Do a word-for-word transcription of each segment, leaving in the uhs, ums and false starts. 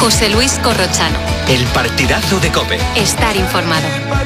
José Luis Corrochano. El partidazo de COPE. Estar informado.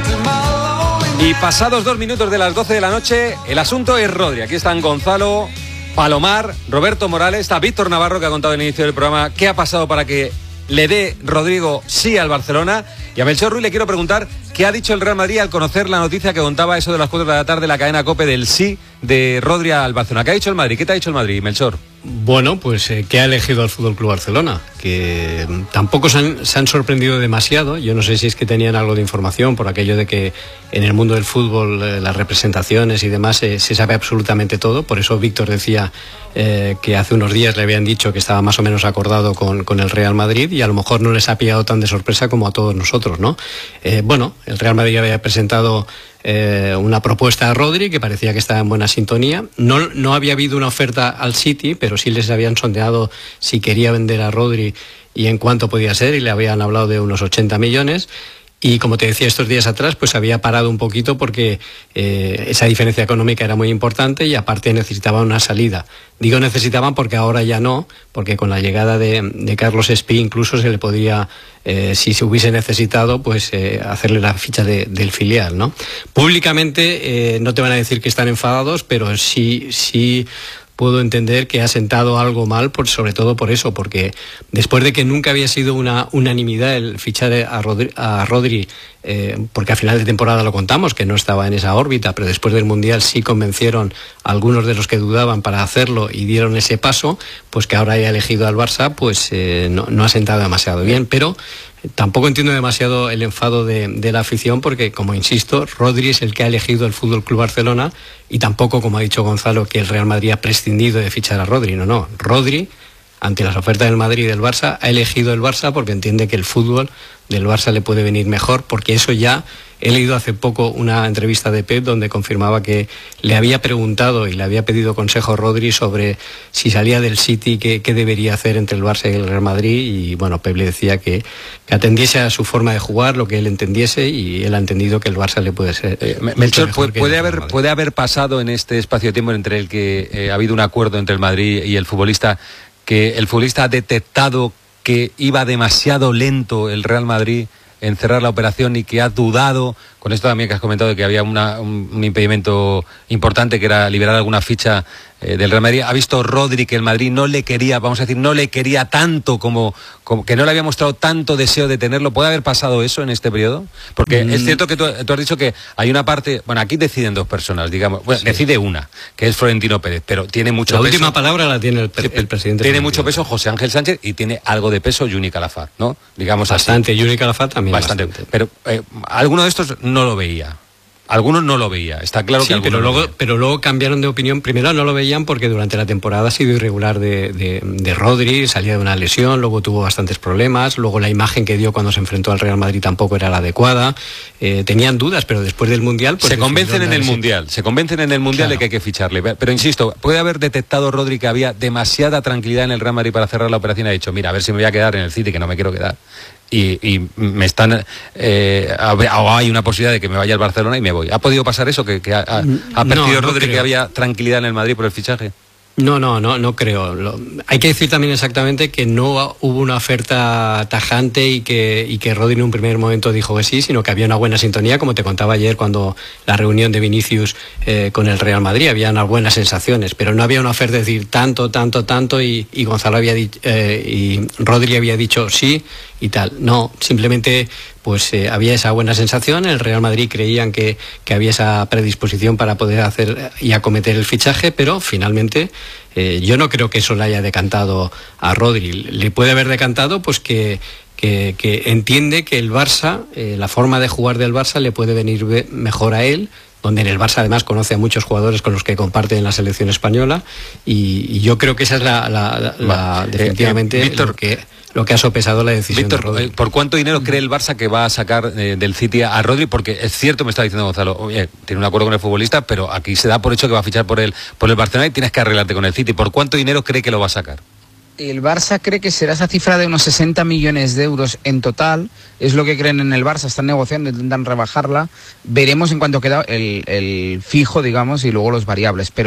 Y pasados dos minutos de las doce de la noche, el asunto es Rodri. Aquí están Gonzalo, Palomar, Roberto Morales, está Víctor Navarro, que ha contado al inicio del programa qué ha pasado para que le dé Rodrigo sí al Barcelona. Y a Melchor Ruiz le quiero preguntar qué ha dicho el Real Madrid al conocer la noticia que contaba eso de las cuatro de la tarde la cadena COPE del sí de Rodri al Barcelona. ¿Qué ha dicho el Madrid? ¿Qué te ha dicho el Madrid, Melchor? Bueno, pues eh, que ha elegido al F C Barcelona, que tampoco se han, se han sorprendido demasiado. Yo no sé si es que tenían algo de información por aquello de que en el mundo del fútbol eh, las representaciones y demás eh, se sabe absolutamente todo. Por eso Víctor decía eh, que hace unos días le habían dicho que estaba más o menos acordado con, con el Real Madrid, y a lo mejor no les ha pillado tan de sorpresa como a todos nosotros, ¿no? Eh, bueno, el Real Madrid había presentado Eh, una propuesta a Rodri que parecía que estaba en buena sintonía. No, no había habido una oferta al City, pero sí les habían sondeado si quería vender a Rodri y en cuánto podía ser, y le habían hablado de unos ochenta millones. Y como te decía estos días atrás, pues había parado un poquito porque eh, esa diferencia económica era muy importante y aparte necesitaban una salida. Digo necesitaban porque ahora ya no, porque con la llegada de, de Carlos Espí incluso se le podía, eh, si se hubiese necesitado, pues eh, hacerle la ficha de, del filial, ¿no? Públicamente eh, no te van a decir que están enfadados, pero sí, sí puedo entender que ha sentado algo mal, por, sobre todo por eso, porque después de que nunca había sido una unanimidad el fichar a Rodri, a Rodri eh, porque a final de temporada lo contamos, que no estaba en esa órbita, pero después del Mundial sí convencieron a algunos de los que dudaban para hacerlo y dieron ese paso, pues que ahora haya elegido al Barça, pues eh, no, no ha sentado demasiado bien, pero tampoco entiendo demasiado el enfado de, de la afición porque, como insisto, Rodri es el que ha elegido el F C Barcelona y tampoco, como ha dicho Gonzalo, que el Real Madrid ha prescindido de fichar a Rodri. No, no. Rodri, ante las ofertas del Madrid y del Barça, ha elegido el Barça porque entiende que el fútbol del Barça le puede venir mejor, porque eso ya he leído hace poco una entrevista de Pep donde confirmaba que le había preguntado y le había pedido consejo a Rodri sobre si salía del City, qué, qué debería hacer entre el Barça y el Real Madrid, y bueno, Pep le decía que, que atendiese a su forma de jugar, lo que él entendiese, y él ha entendido que el Barça le puede ser eh, Melchor, puede, puede haber puede haber pasado en este espacio de tiempo entre el que eh, ha habido un acuerdo entre el Madrid y el futbolista, que el futbolista ha detectado que iba demasiado lento el Real Madrid en cerrar la operación y que ha dudado, con esto también que has comentado de que había una, un, un impedimento importante que era liberar alguna ficha eh, del Real Madrid, ha visto Rodri que el Madrid no le quería, vamos a decir, no le quería tanto como, como que no le había mostrado tanto deseo de tenerlo. ¿Puede haber pasado eso en este periodo? Porque mm. es cierto que tú, tú has dicho que hay una parte, bueno, aquí deciden dos personas, digamos, bueno, sí. decide una, que es Florentino Pérez, pero tiene mucho la peso. La última palabra la tiene el, sí, el presidente. Tiene mucho peso José Ángel Sánchez y tiene algo de peso Juni Calafat, ¿no? Digamos bastante, así. Juni Calafat también bastante. bastante. Pero eh, alguno de estos no lo veía. Algunos no lo veía, está claro sí, que algunos pero no luego, pero luego cambiaron de opinión. Primero no lo veían porque durante la temporada ha sido irregular de, de, de Rodri, salía de una lesión, luego tuvo bastantes problemas, luego la imagen que dio cuando se enfrentó al Real Madrid tampoco era la adecuada, eh, tenían dudas, pero después del Mundial pues se convencen en el ese... Mundial, se convencen en el Mundial claro. de que hay que ficharle, pero insisto, puede haber detectado Rodri que había demasiada tranquilidad en el Real Madrid para cerrar la operación y ha dicho, mira, a ver si me voy a quedar en el City, que no me quiero quedar. Y, y me están eh, o hay una posibilidad de que me vaya al Barcelona y me voy. ¿Ha podido pasar eso? ¿Que, que ha, ha, ha perdido no, no Rodri creo. que había tranquilidad en el Madrid por el fichaje? No, no, no, no creo. Lo, hay que decir también exactamente que no hubo una oferta tajante y que, y que Rodri en un primer momento dijo que sí, sino que había una buena sintonía, como te contaba ayer cuando la reunión de Vinicius eh, con el Real Madrid, había unas buenas sensaciones, pero no había una oferta de decir tanto, tanto, tanto y, y Gonzalo había dicho, eh, y Rodri había dicho sí y tal. No, simplemente pues eh, había esa buena sensación, el Real Madrid creían que, que había esa predisposición para poder hacer y acometer el fichaje, pero finalmente eh, yo no creo que eso le haya decantado a Rodri. Le puede haber decantado pues que, que, que entiende que el Barça, eh, la forma de jugar del Barça le puede venir mejor a él, donde en el Barça además conoce a muchos jugadores con los que comparte en la selección española, y, y yo creo que esa es la, la, la, la definitivamente eh, Víctor, lo que lo que ha sopesado la decisión Víctor, de Rodri. ¿por cuánto dinero cree el Barça que va a sacar eh, del City a Rodri? Porque es cierto, me está diciendo Gonzalo, oye, tiene un acuerdo con el futbolista, pero aquí se da por hecho que va a fichar por el, por el Barcelona y tienes que arreglarte con el City. ¿Por cuánto dinero cree que lo va a sacar? El Barça cree que será esa cifra de unos sesenta millones de euros en total, es lo que creen en el Barça, están negociando, intentan rebajarla, veremos en cuanto queda el, el fijo, digamos, y luego los variables, pero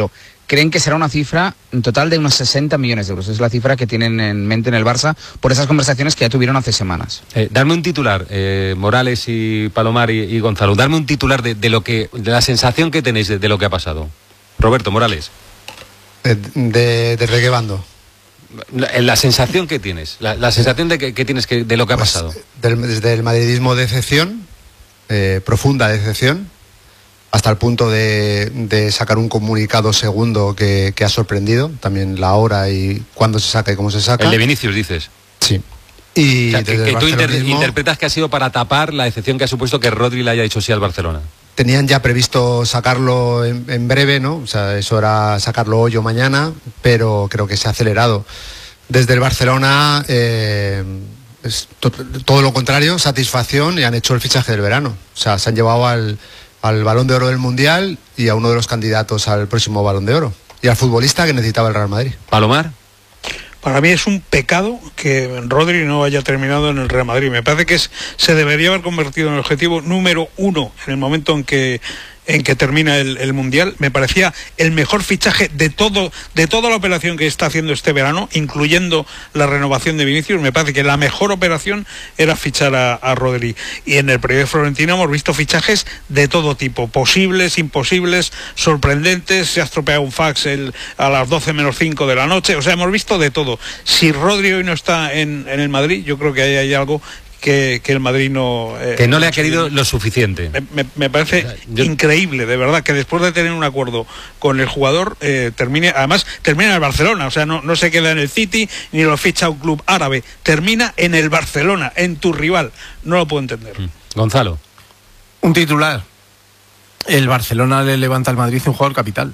creen que será una cifra en total de unos sesenta millones de euros. Es la cifra que tienen en mente en el Barça por esas conversaciones que ya tuvieron hace semanas. Eh, darme un titular, eh, Morales y Palomar y, y Gonzalo, darme un titular de, de lo que, de la sensación que tenéis de, de lo que ha pasado. Roberto Morales. ¿De, de, de qué bando? La, la sensación que tienes, la, la sensación de que, que tienes que, de lo que ha pues, pasado. Del, desde el madridismo decepción, eh, profunda decepción, hasta el punto de, de sacar un comunicado segundo que, que ha sorprendido, también la hora y cuándo se saca y cómo se saca. El de Vinicius, dices. Sí. Y o sea, que, que tú inter, barcelonismo... interpretas que ha sido para tapar la decepción que ha supuesto que Rodri le haya dicho sí al Barcelona. Tenían ya previsto sacarlo en, en breve, ¿no? O sea, eso era sacarlo hoy o mañana, pero creo que se ha acelerado. Desde el Barcelona, eh, es to todo lo contrario, satisfacción, y han hecho el fichaje del verano. O sea, se han llevado al, al Balón de Oro del Mundial y a uno de los candidatos al próximo Balón de Oro. Y al futbolista que necesitaba el Real Madrid. Palomar. Para mí es un pecado que Rodri no haya terminado en el Real Madrid. Me parece que es, se debería haber convertido en el objetivo número uno en el momento en que en que termina el, el Mundial. Me parecía el mejor fichaje de todo de toda la operación que está haciendo este verano, incluyendo la renovación de Vinicius. Me parece que la mejor operación era fichar a, a Rodri. Y en el periodo de Florentino hemos visto fichajes de todo tipo, posibles, imposibles, sorprendentes. Se ha estropeado un fax el, a las doce menos cinco de la noche. O sea, hemos visto de todo. Si Rodri hoy no está en, en el Madrid, yo creo que ahí hay algo que, que el Madrid no... Eh, que no le ha querido lo suficiente. Me, me, me parece o sea, yo... increíble, de verdad, que después de tener un acuerdo con el jugador, eh, termine, además termina en el Barcelona, o sea, no, no se queda en el City, ni lo ficha un club árabe, termina en el Barcelona, en tu rival. No lo puedo entender. Mm. Gonzalo. Un titular. El Barcelona le levanta al Madrid un jugador capital.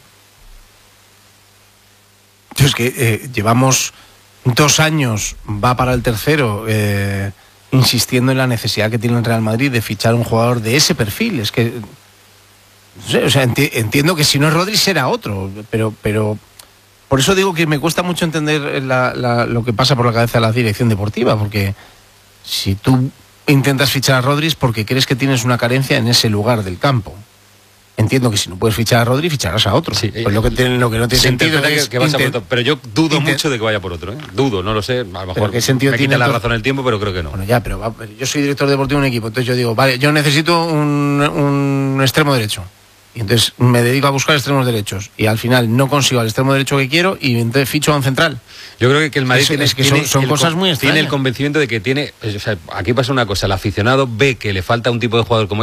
Es que eh, llevamos dos años, va para el tercero, eh, insistiendo en la necesidad que tiene el Real Madrid de fichar un jugador de ese perfil. Es que, no sé, o sea, enti entiendo que si no es Rodri será otro, pero, pero por eso digo que me cuesta mucho entender la, la, lo que pasa por la cabeza de la dirección deportiva, porque si tú intentas fichar a Rodri es porque crees que tienes una carencia en ese lugar del campo. Entiendo que si no puedes fichar a Rodri, ficharás a otro. Sí, pues lo, que tiene, lo que no tiene sentido es que, que vas a por otro, pero yo dudo mucho de que vaya por otro, ¿eh? Dudo, no lo sé. A lo mejor ¿qué sentido me tiene quita la razón el tiempo, pero creo que no. Bueno, ya, pero va, yo soy director deportivo de un equipo, entonces yo digo, vale, yo necesito un, un extremo derecho. Y entonces me dedico a buscar extremos derechos. Y al final no consigo el extremo derecho que quiero y entonces ficho a un central. Yo creo que el Madrid es, tiene, es que tiene son, son el, cosas muy extrañas. Tiene el convencimiento de que tiene... O sea, aquí pasa una cosa, el aficionado ve que le falta un tipo de jugador como